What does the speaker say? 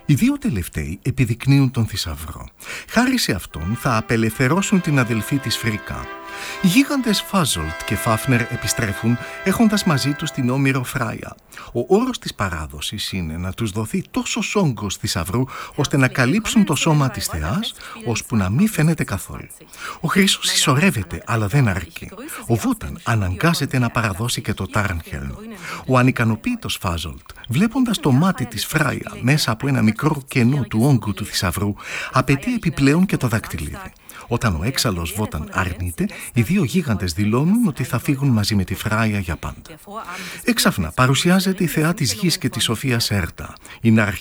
Οι δύο τελευταίοι επιδεικνύουν τον θησαυρό. Χάρη σε αυτόν θα απελευθερώσουν την αδελφή της Φρίκα. Οι γίγαντες Φάζολτ και Φάφνερ επιστρέφουν έχοντας μαζί τους την όμηρο Φράια. Ο όρος της παράδοσης είναι να τους δοθεί τόσο όγκος θησαυρού ώστε να καλύψουν το σώμα της θεάς, ώσπου να μην φαίνεται καθόλου. Ο Χρυσός συσσωρεύεται, αλλά δεν αρκεί. Ο Βόταν αναγκάζεται να παραδώσει και το Τάρνχελμ. Ο ανικανοποίητος Φάζολτ, βλέποντας το μάτι της Φράια μέσα από ένα μικρό κενό του όγκου του θησαυρού, απαιτεί επιπλέον και το δακτυλίδι. Όταν ο έξαλλος Βόταν αρνείται, οι δύο γίγαντες δηλώνουν ότι θα φύγουν μαζί με τη Φράια για πάντα. Έξαφνα παρουσιάζεται η θεά της γης και της σοφίας Έρτα, η